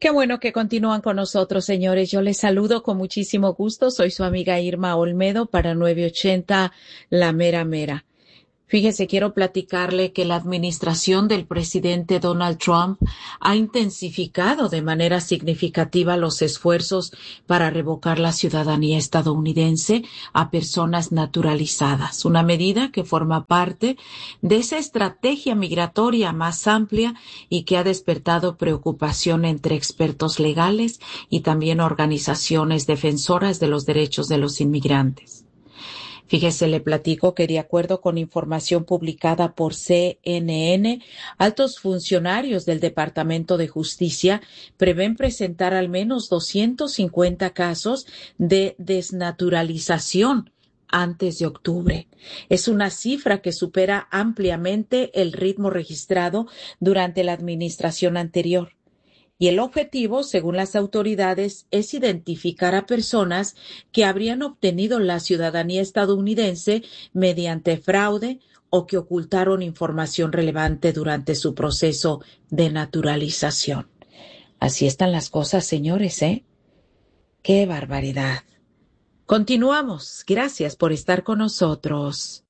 Qué bueno que continúan con nosotros, señores. Yo les saludo con muchísimo gusto. Soy su amiga Irma Olmedo para 980 La Mera Mera. Fíjese, quiero platicarle que la administración del presidente Donald Trump ha intensificado de manera significativa los esfuerzos para revocar la ciudadanía estadounidense a personas naturalizadas, una medida que forma parte de esa estrategia migratoria más amplia y que ha despertado preocupación entre expertos legales y también organizaciones defensoras de los derechos de los inmigrantes. Fíjese, le platico que de acuerdo con información publicada por CNN, altos funcionarios del Departamento de Justicia prevén presentar al menos 250 casos de desnaturalización antes de octubre. Es una cifra que supera ampliamente el ritmo registrado durante la administración anterior. Y el objetivo, según las autoridades, es identificar a personas que habrían obtenido la ciudadanía estadounidense mediante fraude o que ocultaron información relevante durante su proceso de naturalización. Así están las cosas, señores, ¿eh? ¡Qué barbaridad! Continuamos. Gracias por estar con nosotros.